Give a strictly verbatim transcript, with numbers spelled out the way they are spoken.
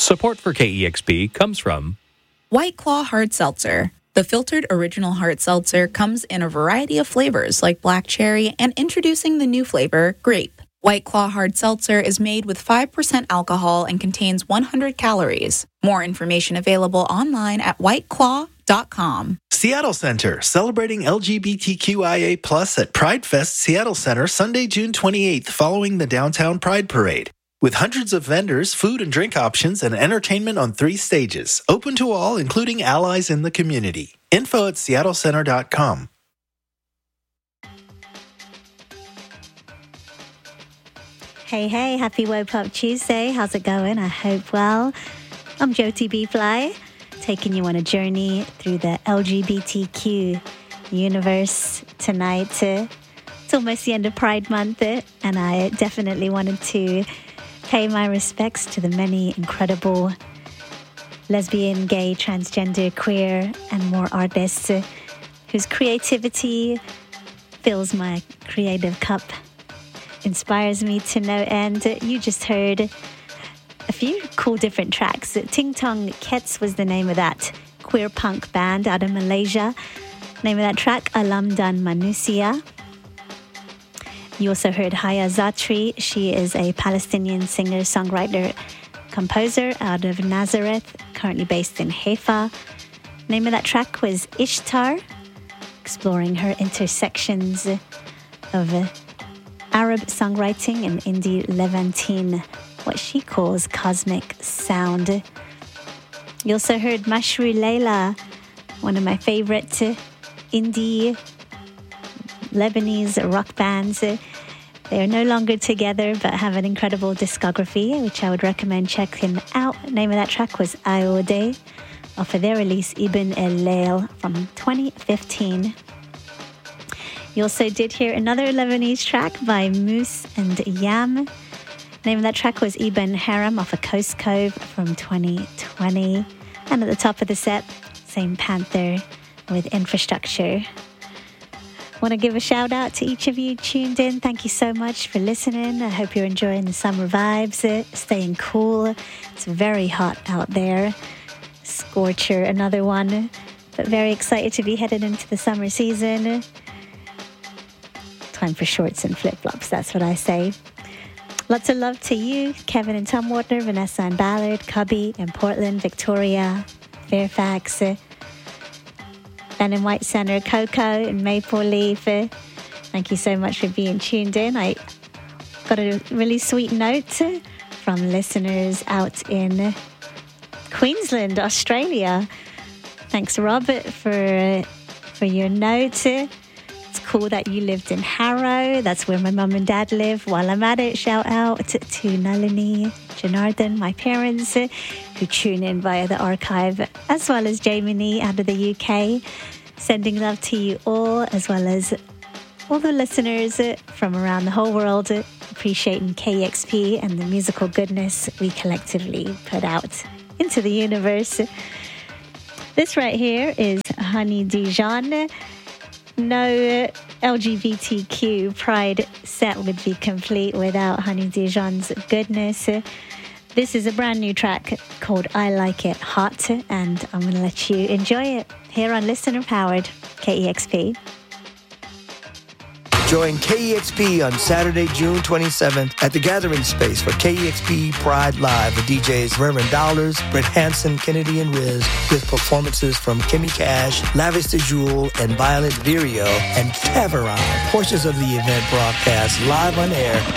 Support for K E X P comes from White Claw Hard Seltzer. The filtered original hard seltzer comes in a variety of flavors like black cherry and introducing the new flavor, grape. White Claw Hard Seltzer is made with five percent alcohol and contains one hundred calories. More information available online at white claw dot com. Seattle Center, celebrating L G B T Q I A plus at Pride Fest Seattle Center Sunday, June twenty-eighth, following the Downtown Pride Parade. With hundreds of vendors, food and drink options, and entertainment on three stages. Open to all, including allies in the community. Info at seattle center dot com. Hey, hey, happy Woke Up Tuesday. How's it going? I hope well. I'm Jyoti B. Fly, taking you on a journey through the L G B T Q universe tonight. It's almost the end of Pride Month, and I definitely wanted to pay my respects to the many incredible lesbian, gay, transgender, queer, and more artists whose creativity fills my creative cup, inspires me to no end. You just heard a few cool different tracks. Ting Tong Kets was the name of that queer punk band out of Malaysia. Name of that track, Alam Dan Manusia. You also heard Haya Zatri. She is a Palestinian singer, songwriter, composer out of Nazareth, currently based in Haifa. Name of that track was Ishtar, exploring her intersections of Arab songwriting and indie Levantine, what she calls cosmic sound. You also heard Mashru Leila, one of my favorite indie Lebanese rock bands. They are no longer together but have an incredible discography, which I would recommend checking out. The name of that track was Aode, off of their release Ibn El Leil from twenty fifteen. You also did hear another Lebanese track by Moose and Yam. The name of that track was Ibn Haram off of Coast Cove from twenty twenty. And at the top of the set, Same Panther with Infrastructure. Want to give a shout out to each of you tuned in. Thank you so much for listening. I hope you're enjoying the summer vibes, uh, staying cool. It's very hot out there. Scorcher, another one. But very excited to be headed into the summer season. Time for shorts and flip-flops, that's what I say. Lots of love to you, Kevin and Tumwater, Vanessa and Ballard, Cubby and Portland, Victoria, Fairfax, uh, Ben and White Center, Coco and Maple Leaf. Thank you so much for being tuned in. I got a really sweet note from listeners out in Queensland, Australia. Thanks, Robert, for for your note. It's cool that you lived in Harrow. That's where my mum and dad live. While I'm at it, shout out to Nalini, Janardhan, my parents, who tune in via the archive, as well as Jamie out of the U K. Sending love to you all, as well as all the listeners from around the whole world, appreciating K E X P and the musical goodness we collectively put out into the universe. This right here is Honey Dijon. No L G B T Q Pride set would be complete without Honey Dijon's goodness. This is a brand new track called I Like It Hot, and I'm going to let you enjoy it here on Listener Powered K E X P. Join K E X P on Saturday, June twenty-seventh at the Gathering Space for K E X P Pride Live with D Js Reverend Dollars, Britt Hansen, Kennedy, and Riz, with performances from Kimmy Cash, Lavis de Joule, and Violent Vireo, and Taveron. Portions of the event broadcast live on air